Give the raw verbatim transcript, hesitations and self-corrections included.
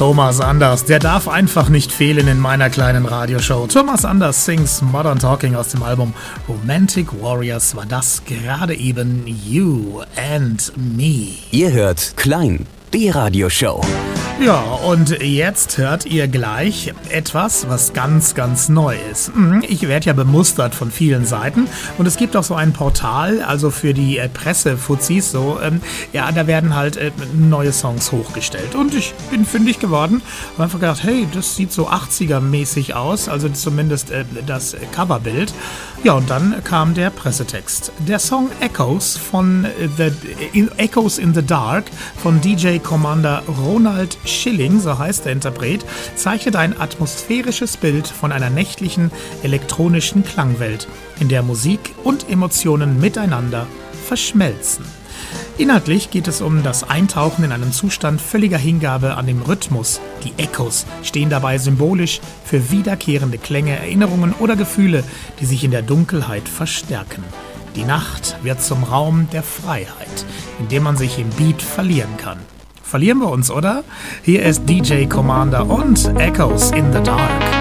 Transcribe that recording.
Thomas Anders, der darf einfach nicht fehlen in meiner kleinen Radioshow. Thomas Anders sings Modern Talking aus dem Album Romantic Warriors, war das gerade eben You and Me. Ihr hört Klein, die Radioshow. Ja, und jetzt hört ihr gleich etwas, was ganz, ganz neu ist. Ich werde ja bemustert von vielen Seiten und es gibt auch so ein Portal, also für die äh, Pressefuzis, so, ähm, ja, da werden halt äh, neue Songs hochgestellt. Und ich bin fündig geworden, habe einfach gedacht, hey, das sieht so achtziger-mäßig aus, also zumindest äh, das Coverbild. Ja, und dann kam der Pressetext. Der Song Echoes von the in, Echoes in the Dark von D J Commander Ronald Schilling, so heißt der Interpret, zeichnet ein atmosphärisches Bild von einer nächtlichen elektronischen Klangwelt, in der Musik und Emotionen miteinander verschmelzen. Inhaltlich geht es um das Eintauchen in einen Zustand völliger Hingabe an den Rhythmus. Die Echos stehen dabei symbolisch für wiederkehrende Klänge, Erinnerungen oder Gefühle, die sich in der Dunkelheit verstärken. Die Nacht wird zum Raum der Freiheit, in dem man sich im Beat verlieren kann. Verlieren wir uns, oder? Hier ist D J Commander und Echoes in the Dark.